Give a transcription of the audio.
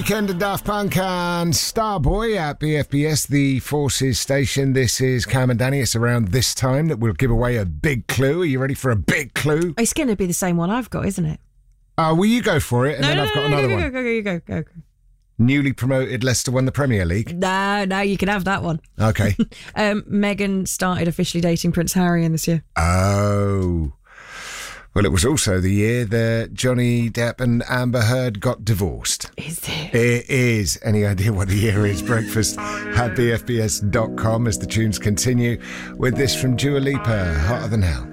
Weekend of Daft Punk and Starboy at BFBS, the Forces station. This is Cam and Danny. It's around this time that we'll give away a big clue. Are you ready for a big clue? It's going to be the same one I've got, isn't it? Will you go for it? And then I've got another one. Go. Newly promoted Leicester won the Premier League. No, you can have that one. Okay. Meghan started officially dating Prince Harry in this year. Oh. Well, it was also the year that Johnny Depp and Amber Heard got divorced. Is it? It is. Any idea what the year is? Breakfast at bfbs.com as the tunes continue with this from Dua Lipa, Hotter Than Hell.